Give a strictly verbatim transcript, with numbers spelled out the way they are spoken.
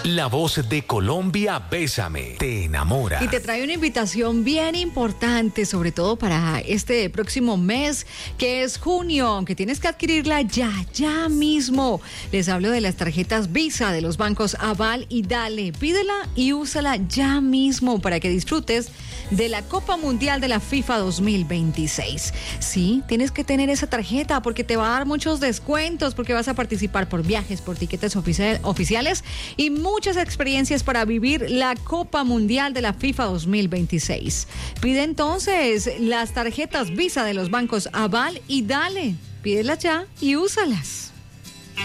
La voz de Colombia, Bésame, te enamora. Y te trae una invitación bien importante, sobre todo para este próximo mes, que es junio, aunque tienes que adquirirla ya, ya mismo. Les hablo de las tarjetas Visa de los bancos Aval y Dale. Pídela y úsala ya mismo para que disfrutes de la Copa Mundial de la FIFA dos mil veintiséis. Sí, tienes que tener esa tarjeta porque te va a dar muchos descuentos, porque vas a participar por viajes, por tiquetes oficial, oficiales y muchas experiencias para vivir la Copa Mundial de la FIFA dos mil veintiséis. Pide entonces las tarjetas Visa de los bancos Aval y Dale. Pídelas ya y úsalas.